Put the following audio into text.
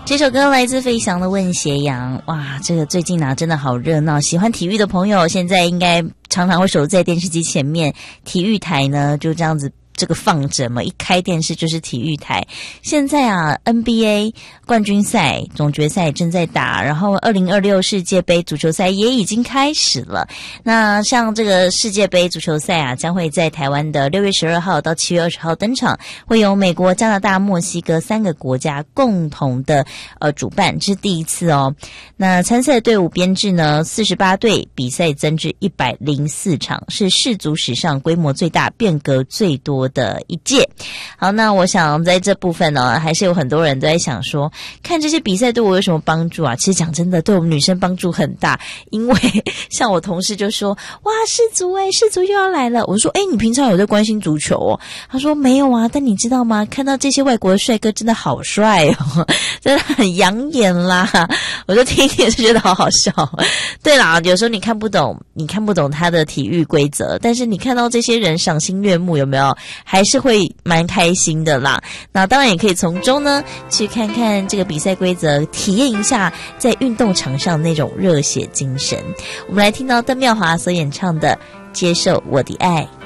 这首歌来自费翔的《问斜阳》。哇，这个最近啊真的好热闹，喜欢体育的朋友现在应该常常会守在电视机前面，体育台呢就这样子这个放着嘛，一开电视就是体育台。现在啊 NBA 冠军赛总决赛正在打，然后2026世界杯足球赛也已经开始了。那像这个世界杯足球赛啊，将会在台湾的6月12号到7月20号登场，会由美国、加拿大、墨西哥3个国家共同的主办，这是第一次哦。那参赛队伍编制呢48队，比赛增至104场，是世足史上规模最大、变革最多的一届。好，那我想在这部分呢，还是有很多人都在想说，看这些比赛对我有什么帮助啊？其实讲真的，对我们女生帮助很大，因为像我同事就说，哇，世足又要来了。我说，你平常有在关心足球哦？他说没有啊，但你知道吗？看到这些外国的帅哥真的好帅哦，真的很养眼啦。我就听也是觉得好好笑。对啦，有时候你看不懂他的体育规则，但是你看到这些人赏心悦目，有没有？还是会蛮开心的啦。那当然也可以从中呢去看看这个比赛规则，体验一下在运动场上那种热血精神。我们来听到邓妙华所演唱的《接受我的爱》。